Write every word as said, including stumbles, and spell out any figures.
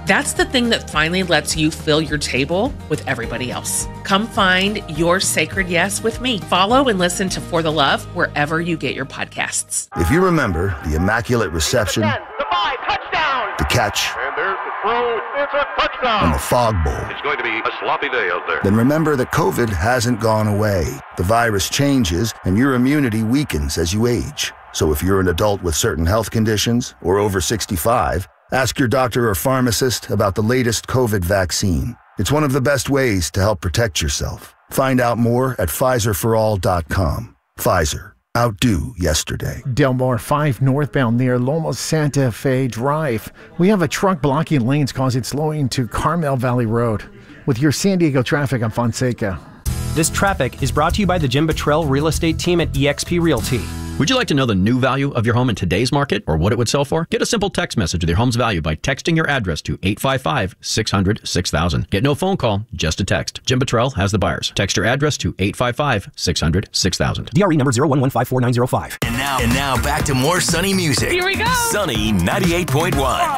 That's the thing that finally lets you fill your table with everybody else. Come find your sacred yes with me. Follow and listen to For the Love wherever you get your podcasts. If you remember the Immaculate Reception, the five, touchdown, the catch, and there's the throw, it's a touchdown, and the Fog Bowl, it's going to be a sloppy day out there. then remember that COVID hasn't gone away. The virus changes, and your immunity weakens as you age. So if you're an adult with certain health conditions or over sixty-five, ask your doctor or pharmacist about the latest COVID vaccine. It's one of the best ways to help protect yourself. Find out more at Pfizer for all dot com. Pfizer. Outdo yesterday. Delmar five northbound near Loma Santa Fe Drive. We have a truck blocking lanes causing slowing to Carmel Valley Road. With your San Diego traffic, I'm Fonseca. This traffic is brought to you by the Jim Buttrell Real Estate Team at E X P Realty. Would you like to know the new value of your home in today's market or what it would sell for? Get a simple text message with your home's value by texting your address to eight five five, six hundred, six thousand. Get no phone call, just a text. Jim Buttrell has the buyers. Text your address to eight five five, six hundred, six thousand. D R E number zero one one five four nine zero five. And now, and now back to more Sunny music. Here we go. Sunny ninety-eight point one.